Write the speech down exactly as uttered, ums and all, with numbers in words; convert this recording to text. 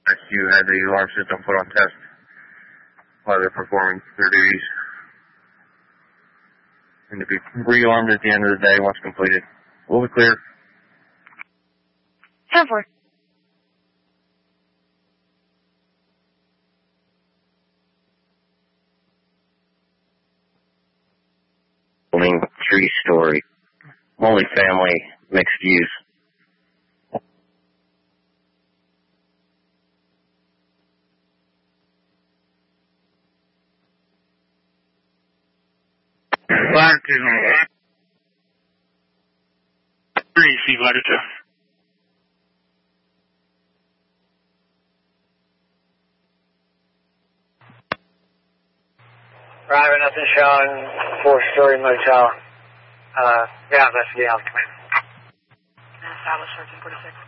You had the alarm system put on test while they're performing their duties. And to be rearmed at the end of the day once completed. We'll be clear. ten four. Three-story, multi-family, mixed use. Latitude three feet latitude. Private, nothing showing. Four-story motel. Uh, yeah, that's the outcome. Establish thirteen forty-six.